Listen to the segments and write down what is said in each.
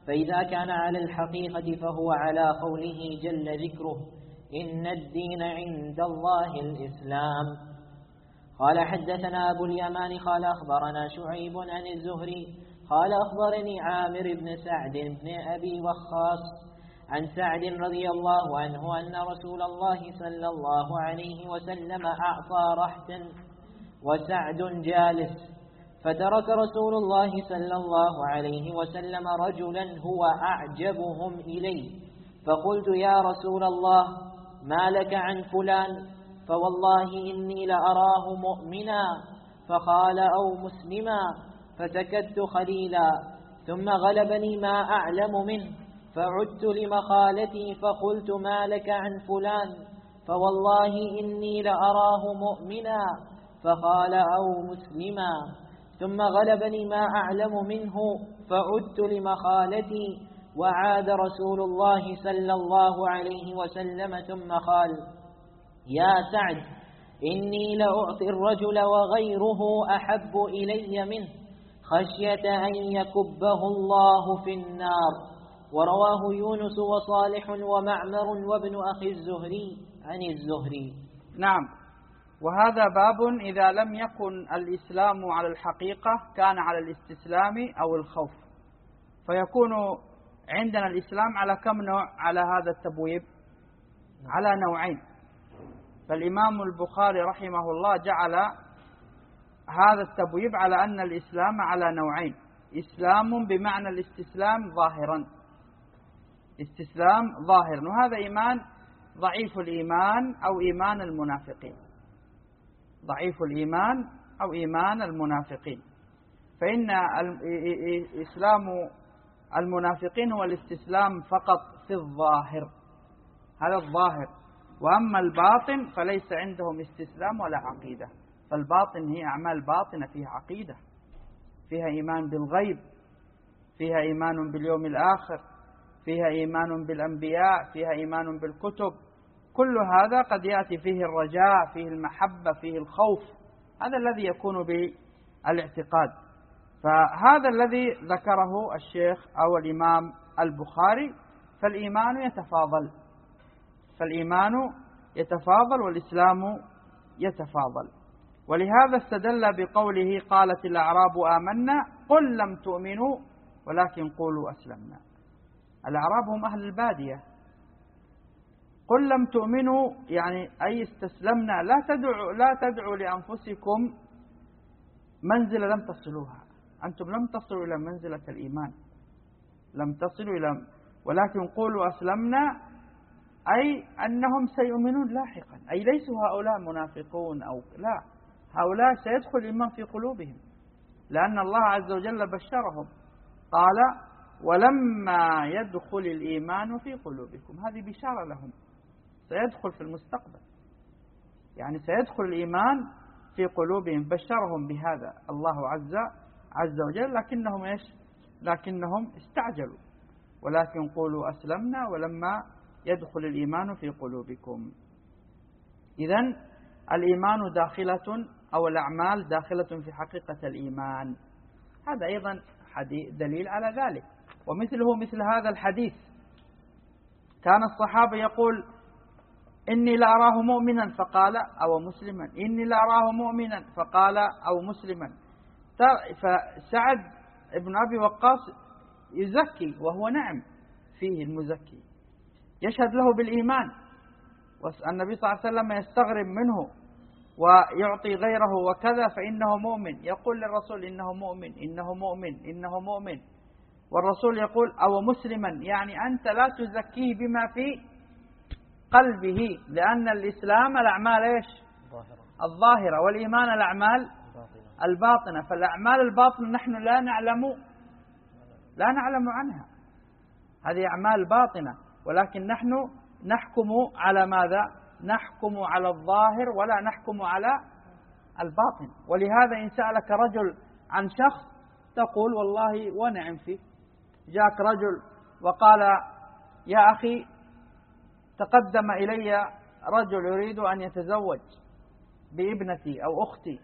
فإذا كان على الحقيقة فهو على قوله جل ذكره: إن الدين عند الله الإسلام. قال حدثنا أبو اليمان قال أخبرنا شعيب عن الزهري قال أخبرني عامر بن سعد بن أبي وقاص عن سعد رضي الله عنه أن رسول الله صلى الله عليه وسلم أعطى رحتا وسعد جالس، فترك رسول الله صلى الله عليه وسلم رجلا هو أعجبهم إليه، فقلت: يا رسول الله، ما لك عن فلان؟ فوالله إني لأراه مؤمنا. فقال: أو مسلما. فسكت خليلا، ثم غلبني ما أعلم منه، فعدت لمقالتي فقلت: ما لك عن فلان؟ فوالله إني لأراه مؤمنا. فقال: أو مسلما. ثم غلبني ما أعلم منه، فعدت لمقالتي، وعاد رسول الله صلى الله عليه وسلم ثم قال: يا سعد، إني لأعطي الرجل وغيره أحب إلي منه، خشية أن يكبه الله في النار. ورواه يونس وصالح ومعمر وابن أخي الزهري عن الزهري. نعم. وهذا باب إذا لم يكن الإسلام على الحقيقة كان على الاستسلام أو الخوف، فيكون عندنا الإسلام على كم نوع على هذا التبويب؟ على نوعين. فالإمام البخاري رحمه الله جعل هذا التبويب على أن الإسلام على نوعين: إسلام بمعنى الاستسلام ظاهرا، استسلام ظاهر، وهذا إيمان ضعيف الإيمان أو إيمان المنافقين، ضعيف الإيمان أو إيمان المنافقين. فإن إسلام المنافقين هو الاستسلام فقط في الظاهر، هذا الظاهر. وأما الباطن فليس عندهم استسلام ولا عقيدة، فالباطن هي أعمال باطنة فيها عقيدة، فيها إيمان بالغيب، فيها إيمان باليوم الآخر، فيها إيمان بالأنبياء، فيها إيمان بالكتب. كل هذا قد يأتي فيه الرجاء، فيه المحبة، فيه الخوف، هذا الذي يكون بالاعتقاد. فهذا الذي ذكره الشيخ أو الإمام البخاري. فالإيمان يتفاضل، فالإيمان يتفاضل والإسلام يتفاضل. ولهذا استدل بقوله: قالت الأعراب آمنا قل لم تؤمنوا ولكن قولوا أسلمنا. الأعراب هم أهل البادية. قل لم تؤمنوا يعني أي استسلمنا، لا تدعوا لأنفسكم منزلة لم تصلوها، أنتم لم تصلوا إلى منزلة الإيمان، لم تصلوا إلى، ولكن قولوا أسلمنا، أي أنهم سيؤمنون لاحقا، أي ليسوا هؤلاء منافقون أو لا، هؤلاء سيدخل الإيمان في قلوبهم، لأن الله عز وجل بشرهم قال: ولما يدخل الإيمان في قلوبكم، هذه بشارة لهم، سيدخل في المستقبل، يعني سيدخل الإيمان في قلوبهم، بشرهم بهذا الله عز وجل. لكنهم إيش؟ لكنهم استعجلوا، ولكن قولوا أسلمنا ولما يدخل الإيمان في قلوبكم. إذن الإيمان داخلة أو الأعمال داخلة في حقيقة الإيمان، هذا أيضا دليل على ذلك. ومثله مثل هذا الحديث، كان الصحابة يقول: إني لأراه مؤمنا فقال أو مسلما، إني لأراه مؤمنا فقال أو مسلما. فسعد بن أبي وقاص يزكي، وهو نعم فيه المزكي، يشهد له بالإيمان، والنبي صلى الله عليه وسلم يستغرب منه ويعطي غيره وكذا فإنه مؤمن، يقول للرسول: إنه مؤمن، إنه مؤمن، إنه مؤمن. والرسول يقول: أو مسلما، يعني أنت لا تزكيه بما في قلبه، لأن الإسلام الأعمال إيش؟ الظاهرة، والإيمان الأعمال الباطنة. فالأعمال الباطنة نحن لا نعلم عنها، هذه أعمال باطنة، ولكن نحن نحكم على ماذا؟ نحكم على الظاهر ولا نحكم على الباطن. ولهذا إن سألك رجل عن شخص تقول: والله ونعم فيه. جاءك رجل وقال: يا أخي، تقدم إلي رجل يريد أن يتزوج بابنتي أو أختي،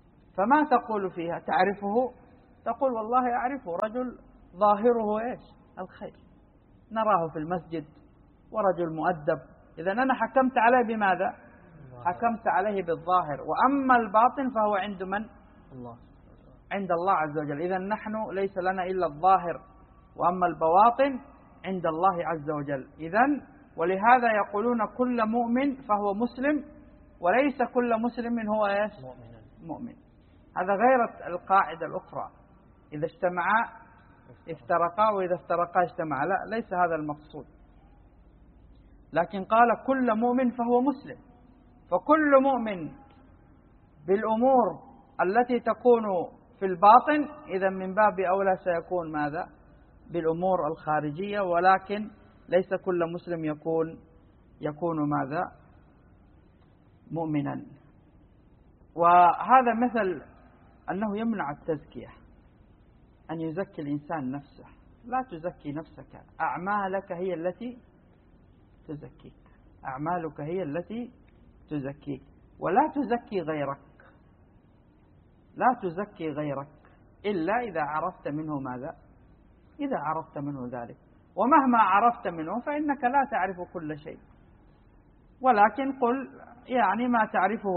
فما تقول فيها؟ تعرفه؟ تقول: والله أعرفه، رجل ظاهره إيش؟ الخير. نراه في المسجد ورجل مؤدب، إذا أنا حكمت عليه بماذا؟ حكمت عليه بالظاهر، وأما الباطن فهو عند من؟ الله، عند الله عز وجل. إذا نحن ليس لنا إلا الظاهر، وأما البواطن عند الله عز وجل. إذا ولهذا يقولون كل مؤمن فهو مسلم، وليس كل مسلم هو إيش؟ مؤمن. هذا غير القاعدة الأخرى، إذا اجتمعا افترقا وإذا افترقا اجتمعا، لا، ليس هذا المقصود. لكن قال كل مؤمن فهو مسلم، فكل مؤمن بالأمور التي تكون في الباطن إذا من باب أولى سيكون ماذا؟ بالأمور الخارجية، ولكن ليس كل مسلم يكون ماذا؟ مؤمنا. وهذا مثل أنه يمنع التزكية، أن يزكي الإنسان نفسه. لا تزكي نفسك، أعمالك هي التي تزكيك، أعمالك هي التي تزكيك، ولا تزكي غيرك، لا تزكي غيرك إلا إذا عرفت منه ماذا؟ إذا عرفت منه ذلك. ومهما عرفت منه فإنك لا تعرف كل شيء، ولكن قل يعني ما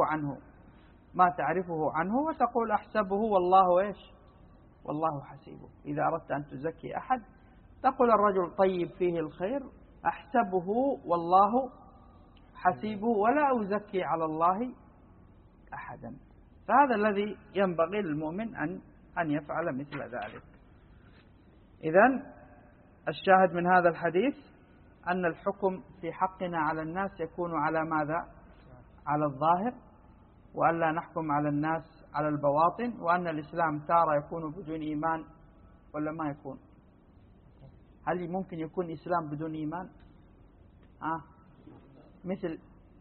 تعرفه عنه وتقول أحسبه والله إيش؟ والله حسيبه. إذا أردت أن تزكي أحد تقول الرجل طيب فيه الخير، أحسبه والله حسيبه، ولا أزكي على الله أحدا. فهذا الذي ينبغي للمؤمن أن يفعل مثل ذلك. إذن الشاهد من هذا الحديث أن الحكم في حقنا على الناس يكون على ماذا؟ على الظاهر، وأن لا نحكم على الناس على البواطن، وأن الإسلام تارة يكون بدون إيمان ولا ما يكون؟ هل ممكن يكون إسلام بدون إيمان؟ مثل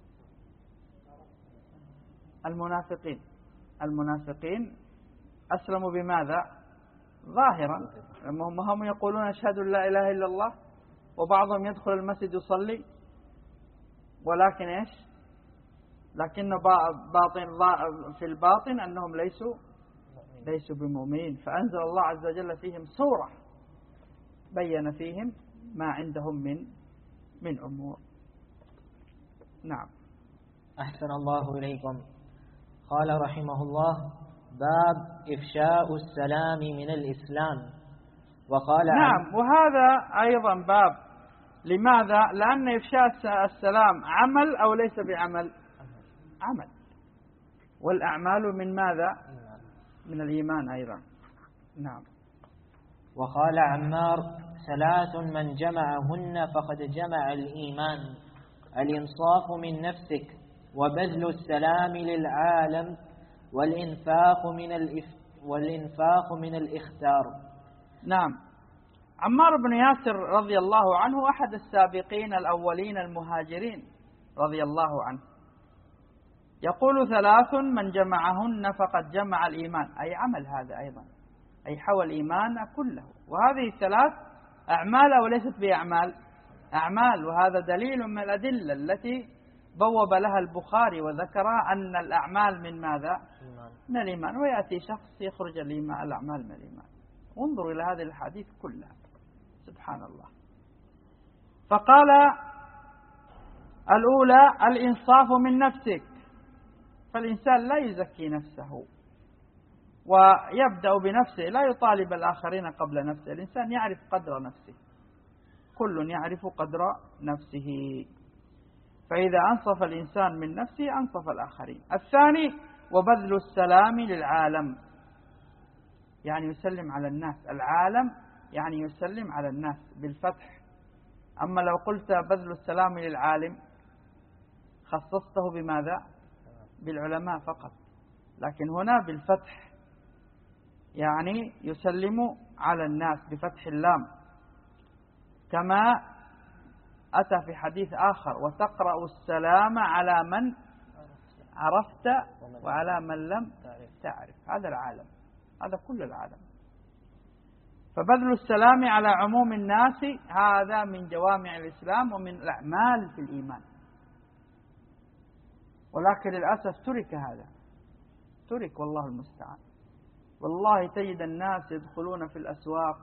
المنافقين أسلموا بماذا؟ ظاهرا، هم يقولون أشهد أن لا إله إلا الله، وبعضهم يدخل المسجد يصلي، ولكن إيش؟ لكن في الباطن أنهم ليسوا بمؤمنين. فأنزل الله عز وجل فيهم سورة بين فيهم ما عندهم من أمور. نعم. أحسن الله إليكم. قال رحمه الله: باب إفشاء السلام من الإسلام. وقال نعم، وهذا أيضا باب. لماذا؟ لأن إفشاء السلام عمل أو ليس بعمل؟ عمل، والأعمال من ماذا؟ من الإيمان أيضا. نعم. وقال عمار: 3 من جمعهن فقد جمع الإيمان: الإنصاف من نفسك، وبذل السلام للعالم، والإنفاق من الإختار. نعم. عمار بن ياسر رضي الله عنه أحد السابقين الأولين المهاجرين رضي الله عنه، يقول 3 من جمعهن فقد جمع الإيمان، أي عمل هذا أيضا، أي حوى الإيمان كله. وهذه 3 أعمال أو ليست بأعمال؟ أعمال. وهذا دليل من الأدلة التي بوب لها البخاري وذكر أن الأعمال من ماذا؟ من الإيمان. ويأتي شخص يخرج الأعمال من الإيمان. انظروا إلى هذه الحديث كلها، سبحان الله. فقال الأولى الإنصاف من نفسك، فالإنسان لا يزكي نفسه ويبدأ بنفسه، لا يطالب الآخرين قبل نفسه. الإنسان يعرف قدر نفسه، كل يعرف قدر نفسه، فإذا أنصف الإنسان من نفسه أنصف الآخرين. الثاني وبذل السلام للعالم، يعني يسلم على الناس. العالم يعني يسلم على الناس بالفتح. أما لو قلت بذل السلام للعالم خصصته بماذا؟ بالعلماء فقط، لكن هنا بالفتح، يعني يسلم على الناس بفتح اللام، كما أتى في حديث آخر: وتقرأ السلام على من عرفت وعلى من لم تعرف. هذا العالم، هذا كل العالم. فبذل السلام على عموم الناس هذا من جوامع الإسلام ومن الأعمال في الإيمان. ولكن للأسف ترك هذا، ترك، والله المستعان. والله تجد الناس يدخلون في الأسواق